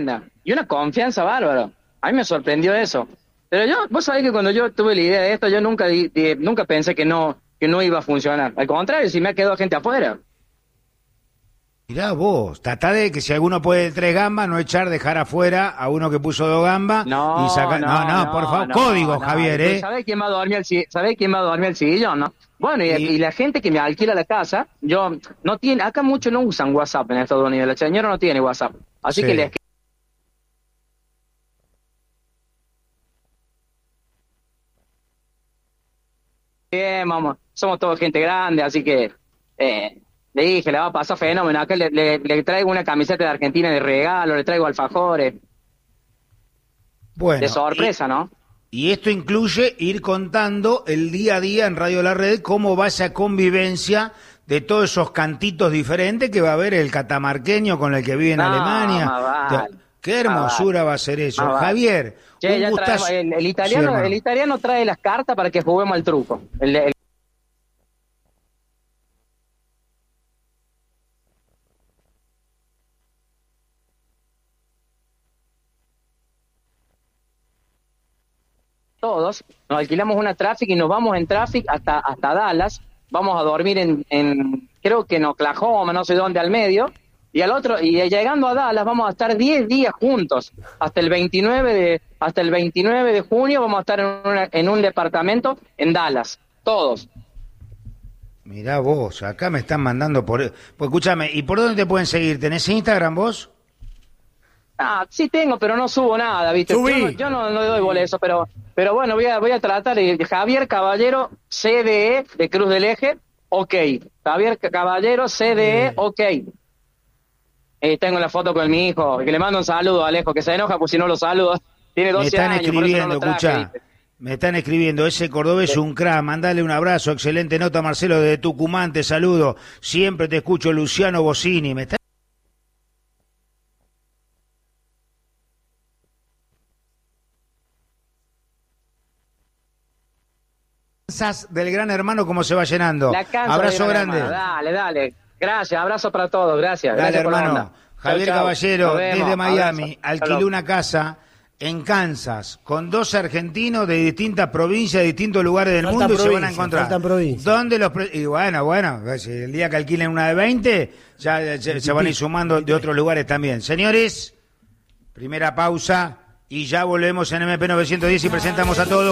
tremenda. Y una confianza bárbara. A mí me sorprendió eso. Pero vos sabés que cuando yo tuve la idea de esto, yo nunca pensé que no iba a funcionar. Al contrario, si me ha quedado gente afuera. Mirá vos, tratá de que si alguno puede 3 gambas, no dejar afuera a uno que puso 2 gambas y sacar. No, por favor, código, Javier, ¿eh? ¿Sabés quién va a dormir el sillón, no? Bueno, y la gente que me alquila la casa, acá muchos no usan WhatsApp en Estados Unidos, la señora no tiene WhatsApp. Así que les bien, vamos, somos todos gente grande, así que le dije, le va a pasar fenómeno. Acá le traigo una camiseta de Argentina de regalo, le traigo alfajores. Bueno, de sorpresa, ¿no? Y esto incluye ir contando el día a día en Radio La Red cómo va esa convivencia de todos esos cantitos diferentes que va a haber el catamarqueño con el que vive en Alemania. Vale, qué hermosura va a ser eso. Javier, un gustazo. El italiano trae las cartas para que juguemos al truco. Todos nos alquilamos una Traffic y nos vamos en Traffic hasta Dallas. Vamos a dormir en creo que en Oklahoma, no sé dónde, al medio, y llegando a Dallas vamos a estar 10 días juntos hasta el 29 de junio. Vamos a estar en un departamento en Dallas, todos. Mirá vos, acá me están mandando pues escúchame, ¿y por dónde te pueden seguir? ¿Tenés Instagram vos? Sí tengo, pero no subo nada, ¿viste? Yo no doy bola a eso, pero bueno, voy a tratar de Javier Caballero, CDE, de Cruz del Eje, ok. Javier Caballero, CDE, ok. Tengo la foto con mi hijo, que le mando un saludo a Alejo, que se enoja pues si no lo saludo. Tiene 12 años, por eso no lo traje, ¿viste? Me están escribiendo, ese cordobés es un crack, mandale un abrazo, excelente nota, Marcelo, de Tucumán, te saludo. Siempre te escucho, Luciano Bocini. Me está del Gran Hermano, cómo se va llenando. Abrazo grande. Dale. Gracias, abrazo para todos, gracias. Dale, gracias hermano. Javier chau. Caballero, desde Miami, abrazo. alquiló una casa en Kansas con 2 argentinos de distintas provincias, de distintos lugares del mundo, y se van a encontrar. ¿Dónde y bueno, el día que alquilen una de 20, ya se van a ir sumando de otros lugares también. Señores, primera pausa y ya volvemos en MP910 y presentamos a todos.